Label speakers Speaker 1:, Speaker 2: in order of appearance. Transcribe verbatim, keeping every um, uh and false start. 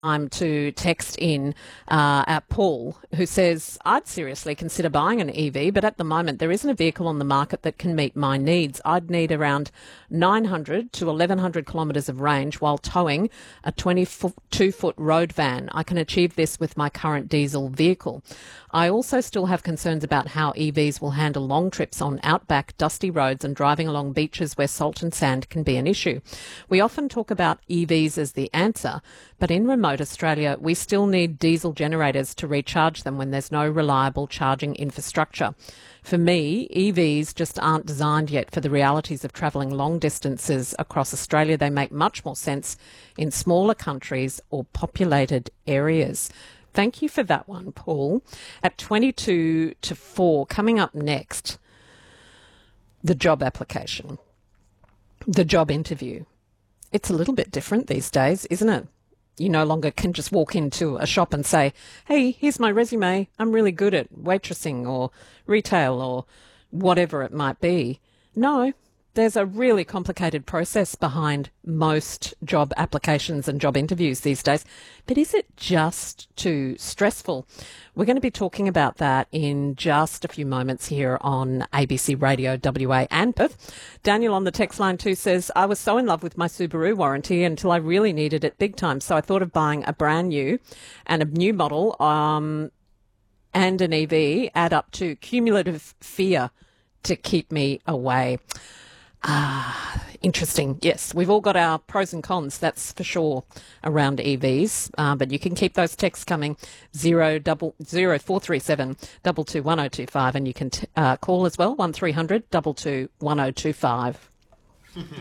Speaker 1: time to text in uh, at Paul, who says, I'd seriously consider buying an E V, but at the moment there isn't a vehicle on the market that can meet my needs. I'd need around nine hundred to eleven hundred kilometres of range while towing a twenty-two foot road van. I can achieve this with my current diesel vehicle. I also still have concerns about how E Vs will handle long trips on outback, dusty roads and driving along beaches where salt and sand can be an issue. We often talk about E Vs as the answer, but in remote Australia, we still need diesel generators to recharge them when there's no reliable charging infrastructure. For me, E Vs just aren't designed yet for the realities of travelling long distances across Australia. They make much more sense in smaller countries or populated areas. Thank you for that one, Paul. At twenty-two to four, coming up next, the job application, the job interview. It's a little bit different these days, isn't it? You no longer can just walk into a shop and say, hey, here's my resume. I'm really good at waitressing or retail or whatever it might be. No, there's a really complicated process behind most job applications and job interviews these days. But is it just too stressful? We're going to be talking about that in just a few moments here on A B C Radio W A and Perth. Daniel on the text line too says, I was so in love with my Subaru warranty until I really needed it big time. So I thought of buying a brand new and a new model um, and an E V add up to cumulative fear to keep me away. Ah, interesting. Yes, we've all got our pros and cons, that's for sure, around E Vs. Uh, but you can keep those texts coming, zero double zero four three seven double two one zero two five, and you can t- uh, call as well, one three hundred double two one zero two five.